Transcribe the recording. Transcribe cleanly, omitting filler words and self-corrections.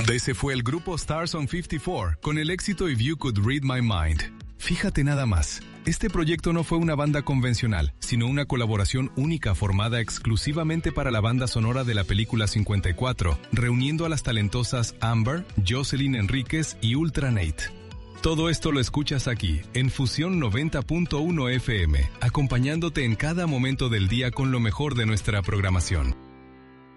De ese fue el grupo Stars on 54 con el éxito If You Could Read My Mind. Fíjate nada más, este proyecto no fue una banda convencional, sino una colaboración única formada exclusivamente para la banda sonora de la película 54, reuniendo a las talentosas Amber, Jocelyn Enríquez y Ultra Nate. Todo esto lo escuchas aquí, en Fusión 90.1 FM, acompañándote en cada momento del día con lo mejor de nuestra programación.